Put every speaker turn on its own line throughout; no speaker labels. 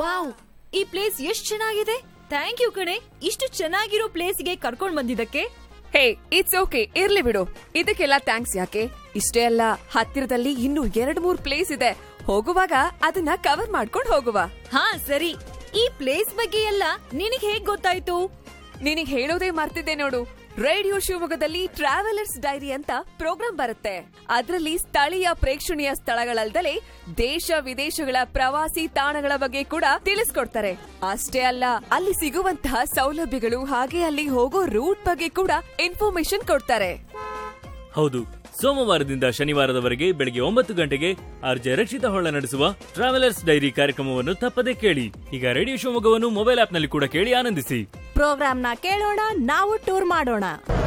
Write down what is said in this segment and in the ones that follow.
Wow, ಈ place ಎಷ್ಟ್ ಚೆನ್ನಾಗಿದೆ. ಥ್ಯಾಂಕ್ ಯು ಕಣೆ, ಇಷ್ಟು ಚೆನ್ನಾಗಿರೋ ಪ್ಲೇಸ್ಗೆ ಕರ್ಕೊಂಡ್ ಬಂದಿದ್ದಕ್ಕೆ.
ಹೇ, ಇಟ್ಸ್ ಓಕೆ, ಇರ್ಲಿ ಬಿಡು. ಇದಕ್ಕೆಲ್ಲ ಥ್ಯಾಂಕ್ಸ್ ಯಾಕೆ? ಇಷ್ಟೇ ಅಲ್ಲ, ಹತ್ತಿರದಲ್ಲಿ ಇನ್ನೂ 2-3 ಪ್ಲೇಸ್ ಇದೆ. ಹೋಗುವಾಗ ಅದನ್ನ ಕವರ್ ಮಾಡ್ಕೊಂಡು ಹೋಗುವ.
ಹಾ ಸರಿ, ಈ ಪ್ಲೇಸ್ ಬಗ್ಗೆ ಎಲ್ಲ ನಿನಗ್ ಹೇಗ್ ಗೊತ್ತಾಯ್ತು?
ನಿನಗ್ ಹೇಳೋದೇ ಮರ್ತಿದ್ದೆ ನೋಡು. ರೇಡಿಯೋ ಶಿವಮೊಗ್ಗದಲ್ಲಿ ಟ್ರಾವೆಲರ್ಸ್ ಡೈರಿ ಅಂತ ಪ್ರೋಗ್ರಾಂ ಬರುತ್ತೆ. ಅದರಲ್ಲಿ ಸ್ಥಳೀಯ ಪ್ರೇಕ್ಷಣೀಯ ಸ್ಥಳಗಳಲ್ದಲೇ ದೇಶ ವಿದೇಶಗಳ ಪ್ರವಾಸಿ ತಾಣಗಳ ಬಗ್ಗೆ ಕೂಡ ತಿಳಿಸ್ಕೊಡ್ತಾರೆ. ಅಷ್ಟೇ ಅಲ್ಲ, ಅಲ್ಲಿ ಸಿಗುವಂತಹ ಸೌಲಭ್ಯಗಳು ಹಾಗೆ ಅಲ್ಲಿ ಹೋಗೋ ರೂಟ್ ಬಗ್ಗೆ ಕೂಡ ಇನ್ಫಾರ್ಮೇಶನ್ ಕೊಡ್ತಾರೆ.
ಹೌದು, ಸೋಮವಾರದಿಂದ ಶನಿವಾರದವರೆಗೆ ಬೆಳಗ್ಗೆ 9 ಗಂಟೆಗೆ ಆರ್ಜೆ ರಕ್ಷಿತಾ ಹೊಳ್ಳ ನಡೆಸುವ ಟ್ರಾವೆಲರ್ಸ್ ಡೈರಿ ಕಾರ್ಯಕ್ರಮವನ್ನು ತಪ್ಪದೇ ಕೇಳಿ. ಈಗ ರೇಡಿಯೋ ಶಿವಮೊಗ್ಗವನ್ನು ಮೊಬೈಲ್ ಆಪ್ನಲ್ಲಿ ಕೂಡ ಕೇಳಿ ಆನಂದಿಸಿ.
ಪ್ರೋಗ್ರಾಮ್ನ ಕೇಳೋಣ, ನಾವು ಟೂರ್ ಮಾಡೋಣ.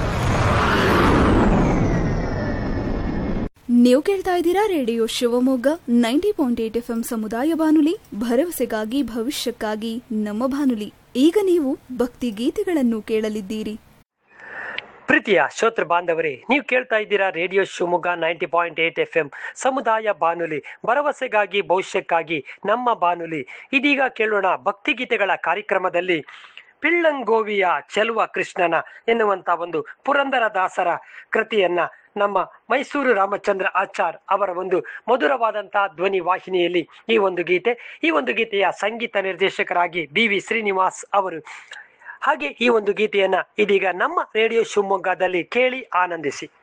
ನೀವು ಕೇಳ್ತಾ ಇದ್ದೀರಾ ರೇಡಿಯೋ ಶಿವಮೊಗ್ಗ 90.8 FM ಸಮುದಾಯ ಬಾನುಲಿ, ಭರವಸೆಗಾಗಿ ಭವಿಷ್ಯಕ್ಕಾಗಿ ನಮ್ಮ ಬಾನುಲಿ. ಈಗ ನೀವು ಭಕ್ತಿ ಗೀತೆಗಳನ್ನು ಕೇಳಲಿದ್ದೀರಿ.
ಪ್ರೀತಿಯ ಶ್ರೋತೃ ಬಾಂಧವರೇ, ನೀವು ಕೇಳ್ತಾ ಇದ್ದೀರಾ ರೇಡಿಯೋ ಶಿವಮೊಗ್ಗ 90.8 FM ಸಮುದಾಯ ಬಾನುಲಿ, ಭರವಸೆಗಾಗಿ ಭವಿಷ್ಯಕ್ಕಾಗಿ ನಮ್ಮ ಬಾನುಲಿ. ಇದೀಗ ಕೇಳೋಣ ಭಕ್ತಿಗೀತೆಗಳ ಕಾರ್ಯಕ್ರಮದಲ್ಲಿ ಪಿಳ್ಳಂಗೋವಿಯ ಚೆಲುವ ಕೃಷ್ಣನ ಎನ್ನುವಂತ ಒಂದು ಪುರಂದರದಾಸರ ಕೃತಿಯನ್ನ ನಮ್ಮ ಮೈಸೂರು ರಾಮಚಂದ್ರ ಆಚಾರ್ ಅವರ ಒಂದು ಮಧುರವಾದಂತಹ ಧ್ವನಿ ವಾಹಿನಿಯಲ್ಲಿ ಈ ಒಂದು ಗೀತೆಯ ಸಂಗೀತ ನಿರ್ದೇಶಕರಾಗಿ BV ಶ್ರೀನಿವಾಸ್ ಅವರು. ಹಾಗೆ ಈ ಒಂದು ಗೀತೆಯನ್ನ ಇದೀಗ ನಮ್ಮ ರೇಡಿಯೋ ಶಿವಮೊಗ್ಗದಲ್ಲಿ ಕೇಳಿ ಆನಂದಿಸಿ.